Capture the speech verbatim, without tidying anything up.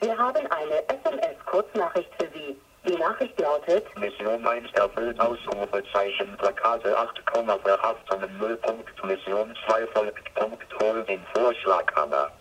Wir haben eine S M S-Kurznachricht für Sie. Die Nachricht lautet: Mission eins erfüllt, Ausrufezeichen, Plakate acht Komma verhaften null Punkt, Mission zwei folgt, Punkt, hol den Vorschlaghammer.